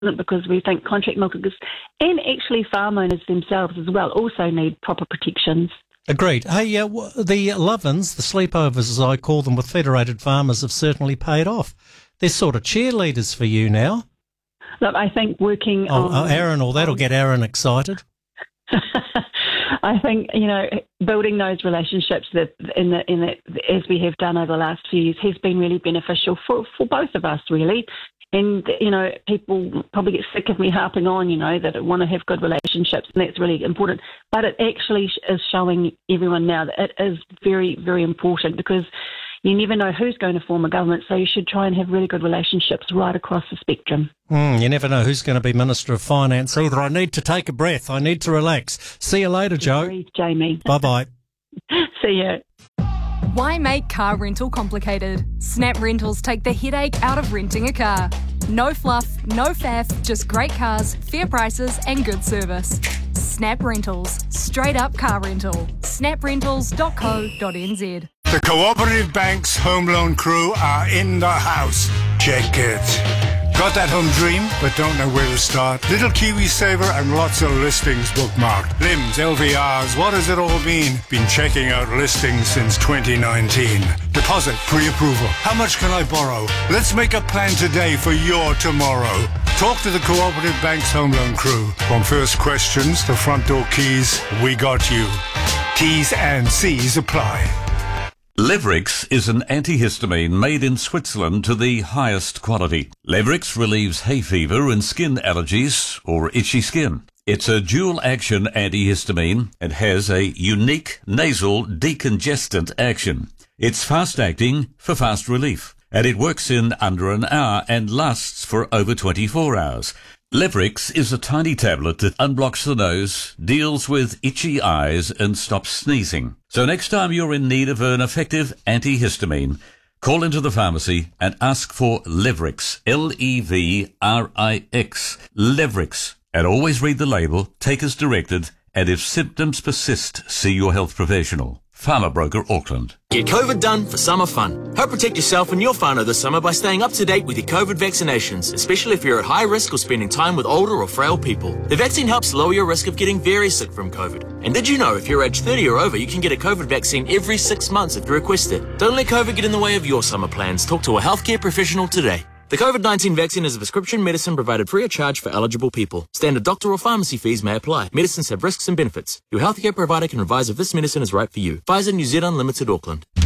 because we think contract milkers and actually farm owners themselves as well also need proper protections. Agreed. Hey, the love-ins, the sleepovers as I call them with Federated Farmers have certainly paid off. They're sort of cheerleaders for you now. Look, I think working on... Aaron, that'll get Aaron excited. I think, building those relationships that as we have done over the last few years has been really beneficial for both of us, really. And, people probably get sick of me harping on, that I want to have good relationships, and that's really important. But it actually is showing everyone now that it is very, very important, because you never know who's going to form a government, so you should try and have really good relationships right across the spectrum. You never know who's going to be Minister of Finance either. I need to take a breath. I need to relax. See you later, Joe. Agreed, Jamie. Bye-bye. See you. Why make car rental complicated? Snap Rentals take the headache out of renting a car. No fluff, no faff, just great cars, fair prices and good service. Snap Rentals. Straight up car rental. snaprentals.co.nz. The Cooperative Bank's home loan crew are in the house. Check it. Got that home dream, but don't know where to start? Little Kiwi Saver and lots of listings bookmarked. Limbs, LVRs, what does it all mean? Been checking out listings since 2019. Deposit, pre-approval. How much can I borrow? Let's make a plan today for your tomorrow. Talk to the Cooperative Bank's home loan crew. From first questions to front door keys, we got you. T's and C's apply. Levrix is an antihistamine made in Switzerland to the highest quality. Levrix relieves hay fever and skin allergies or itchy skin. It's a dual-action antihistamine and has a unique nasal decongestant action. It's fast-acting for fast relief, and it works in under an hour and lasts for over 24 hours. Levrix is a tiny tablet that unblocks the nose, deals with itchy eyes and stops sneezing. So next time you're in need of an effective antihistamine, call into the pharmacy and ask for Levrix, Levrix, Levrix. And always read the label, take as directed, and if symptoms persist, see your health professional. Farmer Broker Auckland. Get COVID done for summer fun. Help protect yourself and your whānau this summer by staying up to date with your COVID vaccinations, especially if you're at high risk or spending time with older or frail people. The vaccine helps lower your risk of getting very sick from COVID. And did you know if you're age 30 or over, you can get a COVID vaccine every 6 months if you request it? Don't let COVID get in the way of your summer plans. Talk to a healthcare professional today. The COVID-19 vaccine is a prescription medicine provided free of charge for eligible people. Standard doctor or pharmacy fees may apply. Medicines have risks and benefits. Your healthcare provider can advise if this medicine is right for you. Pfizer New Zealand Limited, Auckland.